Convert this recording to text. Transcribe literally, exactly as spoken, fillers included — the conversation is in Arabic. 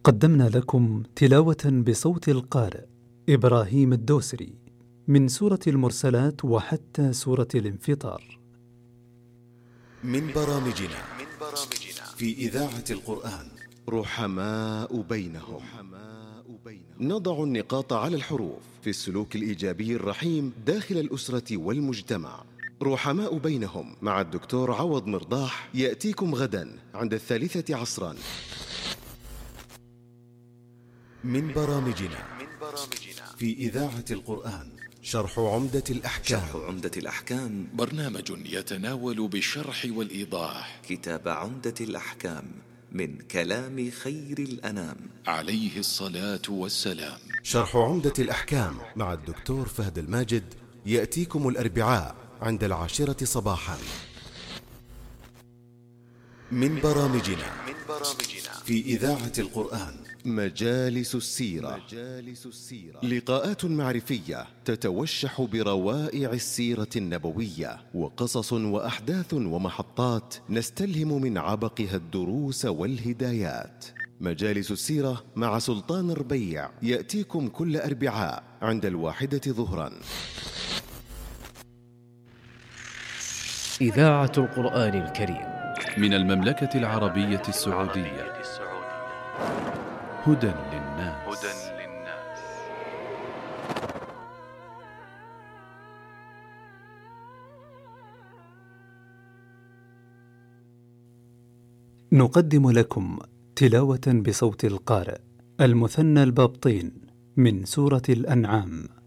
قدمنا لكم تلاوة بصوت القارئ إبراهيم الدوسري من سورة المرسلات وحتى سورة الانفطار. من برامجنا في إذاعة القرآن رحماء بينهم. نضع النقاط على الحروف في السلوك الإيجابي الرحيم داخل الأسرة والمجتمع. رحماء بينهم مع الدكتور عوض مرضاح يأتيكم غدا عند الثالثة عصرا. من برامجنا في إذاعة القرآن شرح عمدة الأحكام. شرح عمدة الأحكام برنامج يتناول بالشرح والإيضاح كتاب عمدة الأحكام من كلام خير الأنام عليه الصلاة والسلام. شرح عمدة الأحكام مع الدكتور فهد الماجد يأتيكم الأربعاء عند العاشرة صباحا. من برامجنا في إذاعة القرآن مجالس السيرة. لقاءات معرفية تتوشح بروائع السيرة النبوية وقصص وأحداث ومحطات نستلهم من عبقها الدروس والهدايات. مجالس السيرة مع سلطان ربيع يأتيكم كل أربعاء عند الواحدة ظهرا. إذاعة القرآن الكريم من المملكة العربية السعودية. هدى للناس. نقدم لكم تلاوة بصوت القارئ المثنى البابطين من سورة الأنعام.